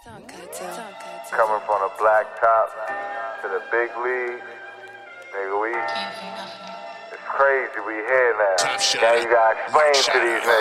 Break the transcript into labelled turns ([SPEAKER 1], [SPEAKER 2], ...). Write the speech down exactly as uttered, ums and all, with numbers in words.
[SPEAKER 1] Coming from the black top to the big leagues, nigga, we, it's crazy we here now. Now you gotta explain to these niggas.